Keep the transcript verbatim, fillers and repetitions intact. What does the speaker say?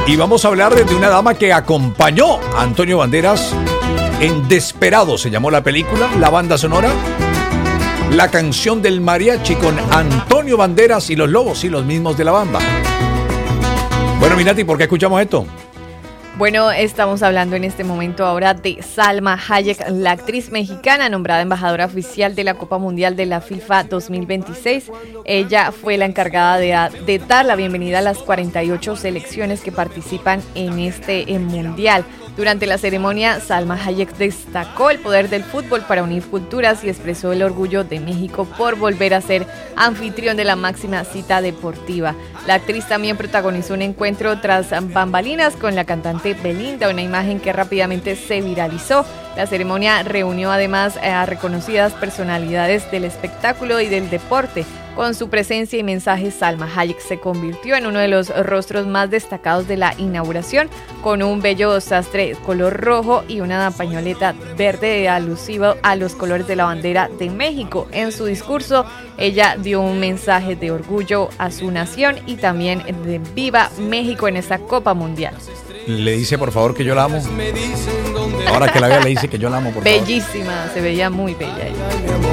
Y vamos a hablar de una dama que acompañó a Antonio Banderas en Desperado, se llamó la película, la banda sonora. La canción del mariachi con Antonio Banderas y los Lobos, sí, los mismos de la banda. Bueno, Minati, ¿por qué escuchamos esto? Bueno, estamos hablando en este momento ahora de Salma Hayek, la actriz mexicana nombrada embajadora oficial de la Copa Mundial de la FIFA dos mil veintiséis. Ella fue la encargada de, de dar la bienvenida a las cuarenta y ocho selecciones que participan en este en mundial. Durante la ceremonia, Salma Hayek destacó el poder del fútbol para unir culturas y expresó el orgullo de México por volver a ser anfitrión de la máxima cita deportiva. La actriz también protagonizó un encuentro tras bambalinas con la cantante Belinda, una imagen que rápidamente se viralizó. La ceremonia reunió además a reconocidas personalidades del espectáculo y del deporte. Con su presencia y mensajes, Salma Hayek se convirtió en uno de los rostros más destacados de la inauguración, con un bello sastre color rojo y una pañoleta verde alusivo a los colores de la bandera de México. En su discurso, ella dio un mensaje de orgullo a su nación y también de viva México en esta Copa Mundial. Le dice por favor que yo la amo. Ahora que la vea le dice que yo la amo, por favor. Bellísima, se veía muy bella ella.